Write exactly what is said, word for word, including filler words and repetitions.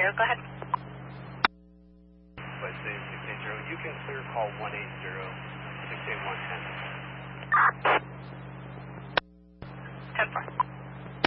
Go ahead. Flight save six eight zero. You can clear call one eight zero six eight one ten. ten four.